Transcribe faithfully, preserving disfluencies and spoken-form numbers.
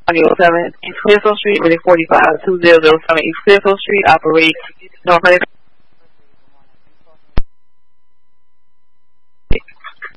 seven East Clearfield Street, Reading forty-five two zero zero seven East Clearfield Street, operates North Reading